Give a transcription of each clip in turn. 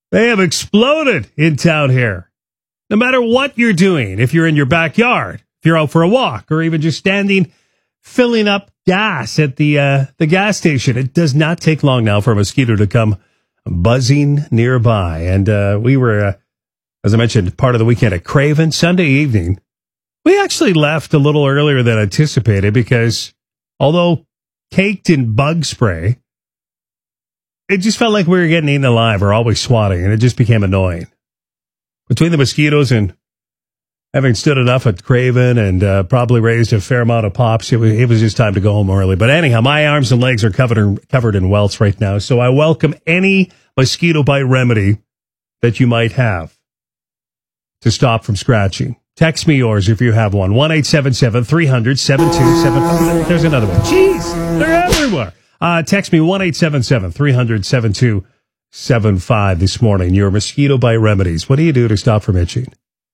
They have exploded in town here. No matter what you're doing, if you're in your backyard, if you're out for a walk, or even just standing, filling up gas at the gas station, it does not take long now for a mosquito to come buzzing nearby. And we were, as I mentioned, part of the weekend at Craven Sunday evening. We actually left a little earlier than anticipated because although caked in bug spray, it just felt like we were getting eaten alive or always swatting, and it just became annoying. Between the mosquitoes and having stood enough at Craven and probably raised a fair amount of pops, it was just time to go home early. But anyhow, my arms and legs are covered in welts right now, so I welcome any mosquito bite remedy that you might have to stop from scratching. Text me yours if you have one. 1-877-300-7275. There's another one. Jeez, they're everywhere. Text me 1-877-300-7275 this morning. Your mosquito bite remedies. What do you do to stop from itching?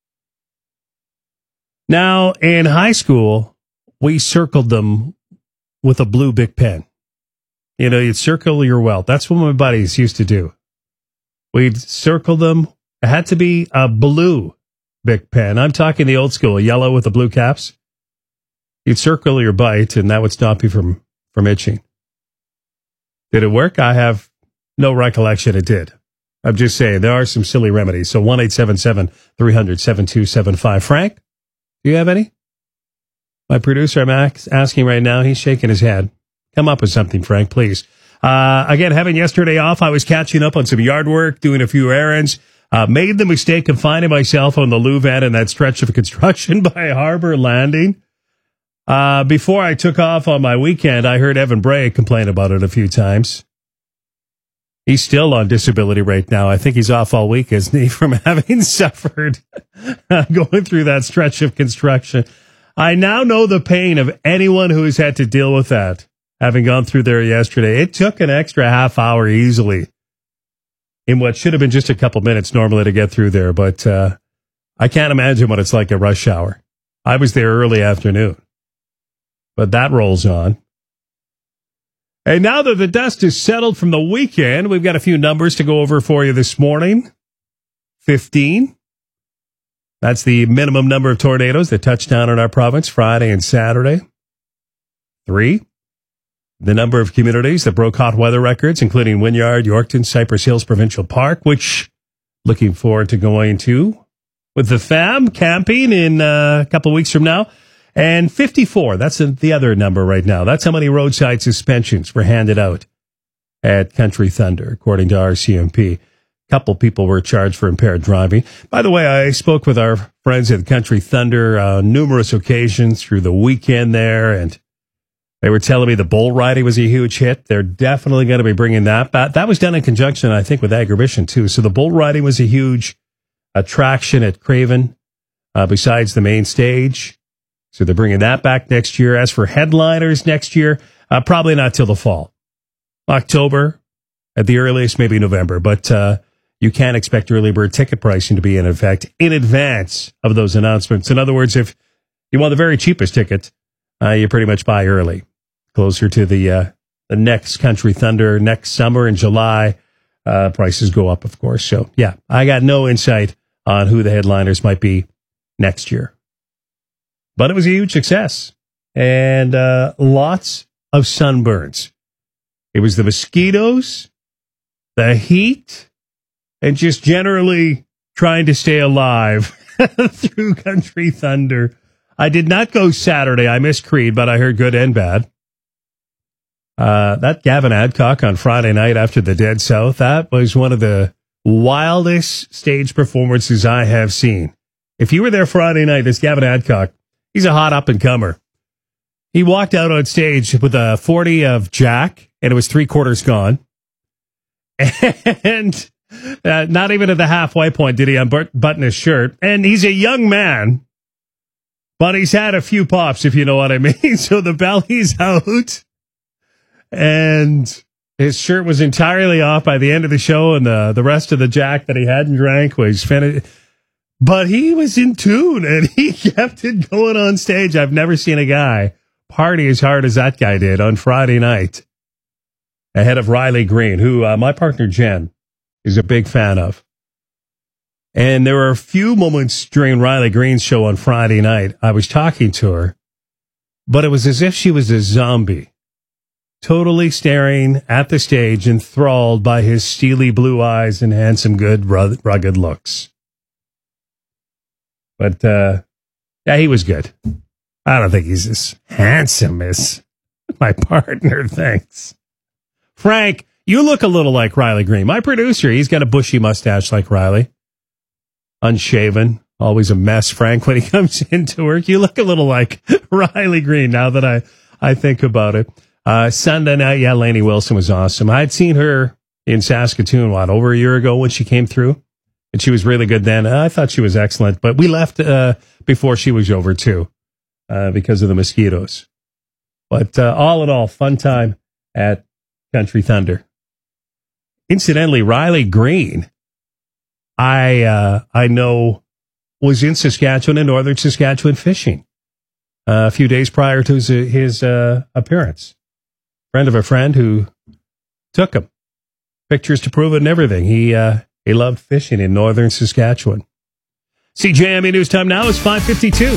Now, in high school, we circled them with a blue Bic pen. You know, you'd circle your welt. That's what my buddies used to do. We'd circle them. It had to be a blue Bic pen. I'm talking the old school, yellow with the blue caps. You'd circle your bite, and that would stop you from itching. Did it work? I have no recollection it did. I'm just saying, there are some silly remedies. So 1-877-300-7275. Frank, do you have any? My producer, I'm asking right now, he's shaking his head. Come up with something, Frank, please. Again, having yesterday off, I was catching up on some yard work, doing a few errands. Made the mistake of finding myself on the Louvain in that stretch of construction by Harbor Landing. Before I took off on my weekend, I heard Evan Bray complain about it a few times. He's still on disability right now. I think he's off all week, isn't he, from having suffered going through that stretch of construction. I now know the pain of anyone who has had to deal with that, having gone through there yesterday. It took an extra half hour easily in what should have been just a couple minutes normally to get through there. But I can't imagine what it's like at rush hour. I was there early afternoon. But that rolls on. And now that the dust is settled from the weekend, we've got a few numbers to go over for you this morning. 15. That's the minimum number of tornadoes that touched down in our province Friday and Saturday. 3. The number of communities that broke hot weather records, including Wynyard, Yorkton, Cypress Hills Provincial Park, which looking forward to going to with the fam camping in a couple of weeks from now. And 54, that's the other number right now. That's how many roadside suspensions were handed out at Country Thunder, according to RCMP. A couple people were charged for impaired driving. By the way, I spoke with our friends at Country Thunder on numerous occasions through the weekend there, and they were telling me the bull riding was a huge hit. They're definitely going to be bringing that back. That was done in conjunction, I think, with Agribition, too. So the bull riding was a huge attraction at Craven, besides the main stage. So they're bringing that back next year. As for headliners next year, probably not till the fall. October, at the earliest, maybe November. But you can't expect early bird ticket pricing to be in effect in advance of those announcements. In other words, if you want the very cheapest ticket, you pretty much buy early. Closer to the next Country Thunder next summer in July, prices go up, of course. So, yeah, I got no insight on who the headliners might be next year. But it was a huge success, and lots of sunburns. It was the mosquitoes, the heat, and just generally trying to stay alive through Country Thunder. I did not go Saturday. I missed Creed, but I heard good and bad. That Gavin Adcock on Friday night after the Dead South, that was one of the wildest stage performances I have seen. If you were there Friday night, this Gavin Adcock, he's a hot up-and-comer. He walked out on stage with a 40 of Jack, and it was 3/4 gone. And not even at the halfway point did he unbutton his shirt. And he's a young man, but he's had a few pops, if you know what I mean. So the belly's out, and his shirt was entirely off by the end of the show, and the rest of the Jack that he hadn't drank was finished. But he was in tune, and he kept it going on stage. I've never seen a guy party as hard as that guy did on Friday night, ahead of Riley Green, who my partner Jen is a big fan of. And there were a few moments during Riley Green's show on Friday night. I was talking to her, but it was as if she was a zombie, totally staring at the stage, enthralled by his steely blue eyes and handsome, good, rugged looks. But, yeah, he was good. I don't think he's as handsome as my partner thinks. Frank, you look a little like Riley Green. My producer, he's got a bushy mustache like Riley. Unshaven, always a mess, Frank, when he comes into work. You look a little like Riley Green now that I think about it. Sunday night, yeah, Lainey Wilson was awesome. I'd seen her in Saskatoon, over a year ago when she came through, and she was really good then. I thought she was excellent, but we left before she was over, too, because of the mosquitoes. But all in all, fun time at Country Thunder. Incidentally, Riley Green, I know, was in Saskatchewan and northern Saskatchewan fishing a few days prior to his appearance. Friend of a friend who took him. Pictures to prove it and everything. He loved fishing in northern Saskatchewan. CJME News Time now is 5:52.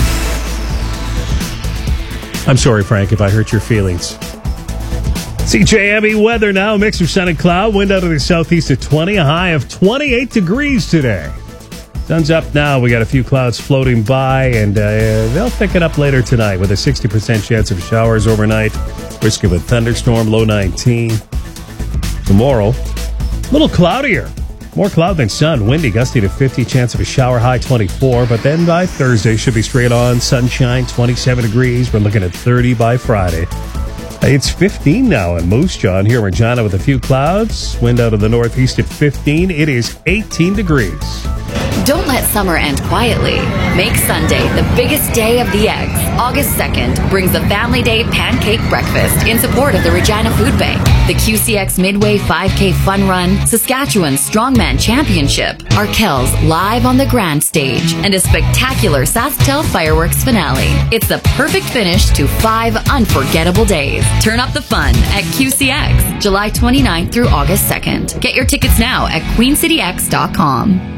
I'm sorry, Frank, if I hurt your feelings. CJME weather now, a mix of sun and cloud, wind out of the southeast at 20, a high of 28 degrees today. Sun's up now. We got a few clouds floating by, and they'll pick it up later tonight with a 60% chance of showers overnight. Risk of a thunderstorm, low 19. Tomorrow, a little cloudier. More cloud than sun. Windy, gusty to 50, chance of a shower, high 24. But then by Thursday, should be straight on. Sunshine, 27 degrees. We're looking at 30 by Friday. It's 15 now in Moose Jaw. Here in Regina with a few clouds. Wind out of the northeast at 15. It is 18 degrees. Don't let summer end quietly. Make Sunday the biggest day of the eggs. August 2nd brings the Family Day Pancake Breakfast in support of the Regina Food Bank, the QCX Midway 5K Fun Run, Saskatchewan Strongman Championship, Arkells live on the Grand Stage, and a spectacular SaskTel fireworks finale. It's the perfect finish to 5 unforgettable days. Turn up the fun at QCX, July 29th through August 2nd. Get your tickets now at queencityx.com.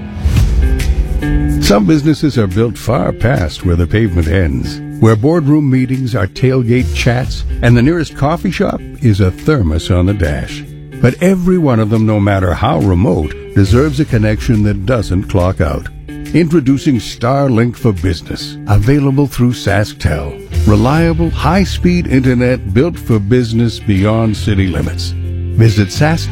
Some businesses are built far past where the pavement ends, where boardroom meetings are tailgate chats, and the nearest coffee shop is a thermos on the dash. But every one of them, no matter how remote, deserves a connection that doesn't clock out. Introducing Starlink for Business, available through SaskTel. Reliable, high-speed internet built for business beyond city limits. Visit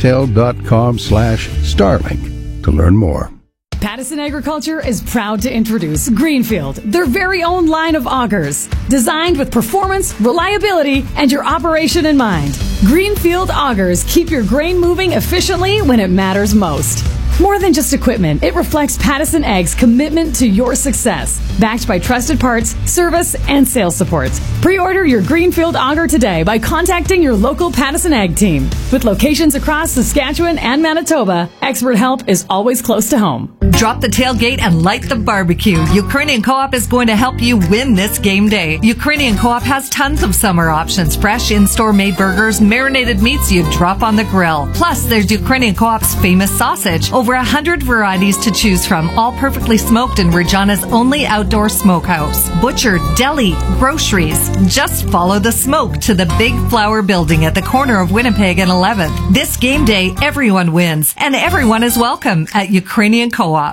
sasktel.com/Starlink to learn more. Pattison Agriculture is proud to introduce Greenfield, their very own line of augers, designed with performance, reliability, and your operation in mind. Greenfield augers keep your grain moving efficiently when it matters most. More than just equipment, it reflects Pattison Ag's commitment to your success, backed by trusted parts, service, and sales support. Pre-order your Greenfield auger today by contacting your local Pattison Ag team. With locations across Saskatchewan and Manitoba, expert help is always close to home. Drop the tailgate and light the barbecue. Ukrainian Co-op is going to help you win this game day. Ukrainian Co-op has tons of summer options. Fresh in-store made burgers, marinated meats you drop on the grill. Plus, there's Ukrainian Co-op's famous sausage. Over 100 varieties to choose from, all perfectly smoked in Regina's only outdoor smokehouse. Butcher, deli, groceries. Just follow the smoke to the Big Flower Building at the corner of Winnipeg and 11th. This game day, everyone wins, and everyone is welcome at Ukrainian Co-op.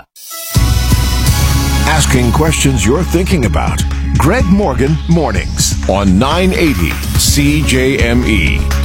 Asking questions you're thinking about. Greg Morgan Mornings on 980 CJME.